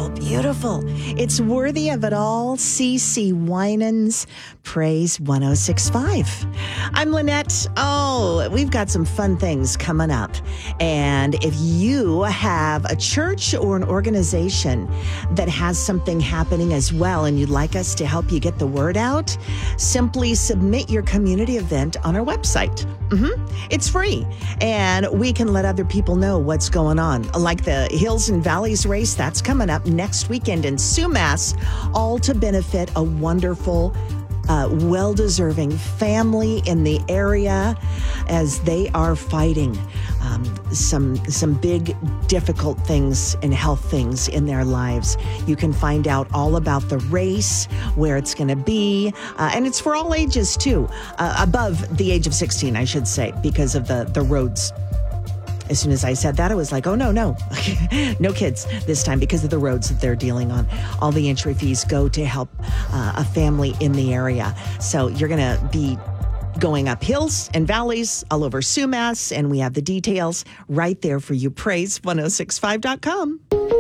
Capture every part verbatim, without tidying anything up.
beautiful, beautiful. It's worthy of it all. C C Winans, Praise one oh six point five. I'm Lynette. Oh, we've got some fun things coming up. And if you have a church or an organization that has something happening as well and you'd like us to help you get the word out, simply submit your community event on our website. Mm-hmm. It's free. And we can let other people know what's going on. Like the Hills and Valleys race, that's coming up next weekend in Sumas, all to benefit a wonderful Uh, well-deserving family in the area as they are fighting um, some some big, difficult things and health things in their lives. You can find out all about the race, where it's going to be, uh, and it's for all ages too, uh, above the age of sixteen, I should say, because of the, the roads. As soon as I said that, I was like, oh, no, no, no kids this time because of the roads that they're dealing on. All the entry fees go to help uh, a family in the area. So you're going to be going up hills and valleys all over Sumas, and we have the details right there for you. praise one oh six five dot com.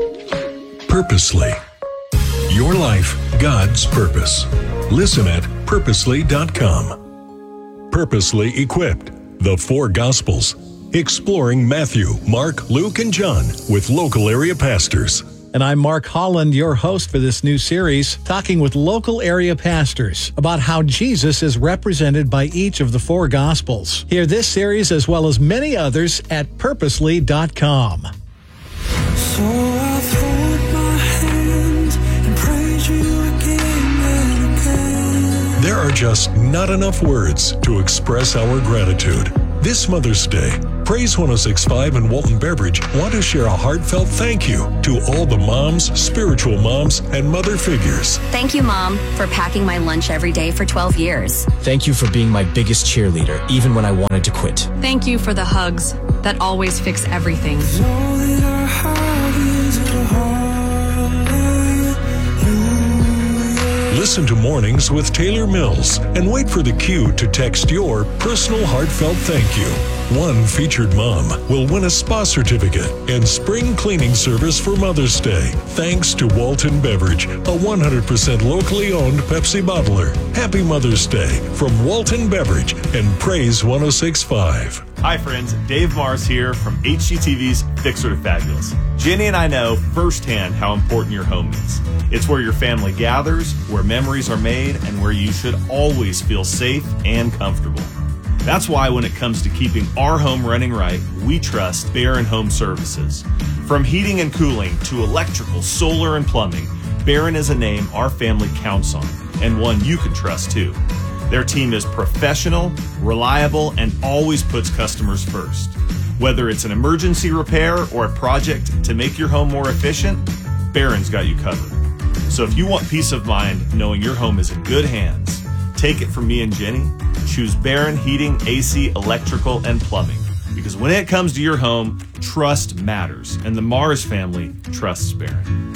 Purposely. Your life, God's purpose. Listen at purposely dot com. Purposely Equipped. The Four Gospels. Exploring Matthew, Mark, Luke, and John with local area pastors. And I'm Mark Holland, your host for this new series, talking with local area pastors about how Jesus is represented by each of the four Gospels. Hear this series as well as many others at purposely dot com. So I'll hold my hand and praise you again and again. There are just not enough words to express our gratitude. This Mother's Day, Praise one oh six point five and Walton Beverage want to share a heartfelt thank you to all the moms, spiritual moms, and mother figures. Thank you, Mom, for packing my lunch every day for twelve years. Thank you for being my biggest cheerleader, even when I wanted to quit. Thank you for the hugs that always fix everything. Listen to Mornings with Taylor Mills and wait for the cue to text your personal heartfelt thank you. One featured mom will win a spa certificate and spring cleaning service for Mother's Day, thanks to Walton Beverage, a one hundred percent locally owned Pepsi bottler. Happy Mother's Day from Walton Beverage and Praise one oh six point five. Hi friends, Dave Mars here from H G T V's Fixer to Fabulous. Jenny and I know firsthand how important your home is. It's where your family gathers, where memories are made, and where you should always feel safe and comfortable. That's why when it comes to keeping our home running right, we trust Barron Home Services. From heating and cooling to electrical, solar, and plumbing, Barron is a name our family counts on, and one you can trust too. Their team is professional, reliable, and always puts customers first. Whether it's an emergency repair or a project to make your home more efficient, Barron's got you covered. So if you want peace of mind knowing your home is in good hands, take it from me and Jenny. Choose Barron Heating, A C, Electrical, and Plumbing. Because when it comes to your home, trust matters. And the Mars family trusts Barron.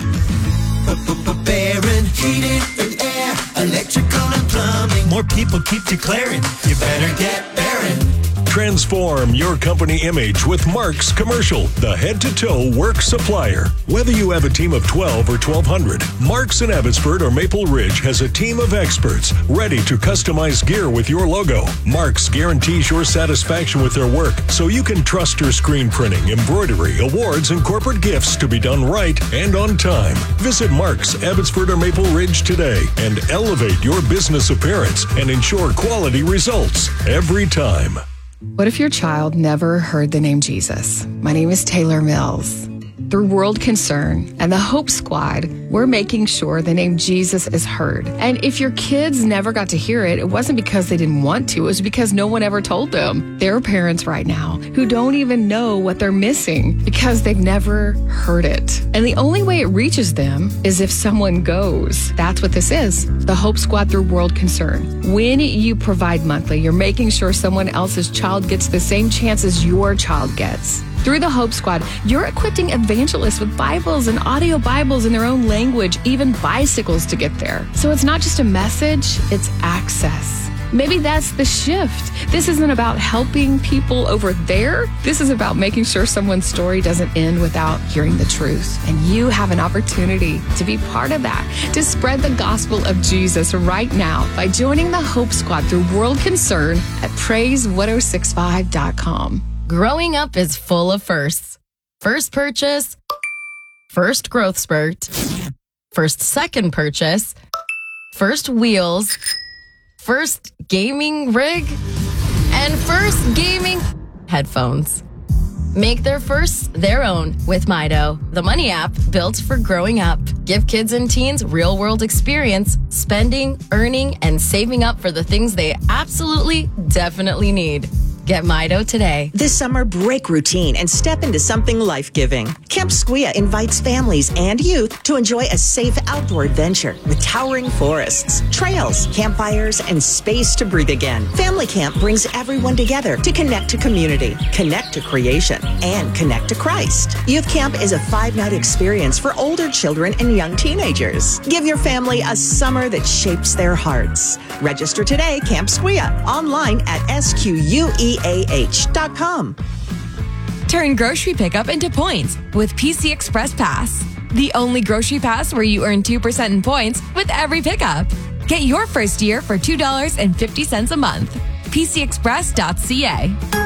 Barron Heating and Air, Electrical and Plumbing. More people keep declaring, you better get Barron. Transform your company image with Mark's Commercial, the head-to-toe work supplier. Whether you have a team of twelve or twelve hundred, Mark's in Abbotsford or Maple Ridge has a team of experts ready to customize gear with your logo. Mark's guarantees your satisfaction with their work, so you can trust your screen printing, embroidery, awards, and corporate gifts to be done right and on time. Visit Mark's, Abbotsford or Maple Ridge today and elevate your business appearance and ensure quality results every time. What if your child never heard the name Jesus? My name is Taylor Mills. Through World Concern and the Hope Squad, we're making sure the name Jesus is heard. And if your kids never got to hear it, it wasn't because they didn't want to, it was because no one ever told them. There are parents right now who don't even know what they're missing because they've never heard it. And the only way it reaches them is if someone goes. That's what this is, the Hope Squad through World Concern. When you provide monthly, you're making sure someone else's child gets the same chance as your child gets. Through the Hope Squad, you're equipping evangelists with Bibles and audio Bibles in their own language, even bicycles to get there. So it's not just a message, it's access. Maybe that's the shift. This isn't about helping people over there. This is about making sure someone's story doesn't end without hearing the truth. And you have an opportunity to be part of that, to spread the gospel of Jesus right now by joining the Hope Squad through World Concern at praise ten sixty-five dot com. Growing up is full of firsts. First purchase, first growth spurt, first second purchase, first wheels, first gaming rig, and first gaming headphones. Make their firsts their own with Mido, the money app built for growing up. Give kids and teens real-world experience, spending, earning, and saving up for the things they absolutely, definitely need. Get Mido today. This summer, break routine and step into something life-giving. Camp Squia invites families and youth to enjoy a safe outdoor adventure with towering forests, trails, campfires, and space to breathe again. Family Camp brings everyone together to connect to community, connect to creation, and connect to Christ. Youth Camp is a five-night experience for older children and young teenagers. Give your family a summer that shapes their hearts. Register today, Camp Squia, online at S Q U E A H dot com. Turn grocery pickup into points with P C Express Pass, the only grocery pass where you earn two percent in points with every pickup. Get your first year for two dollars and fifty cents a month. P C express dot C A.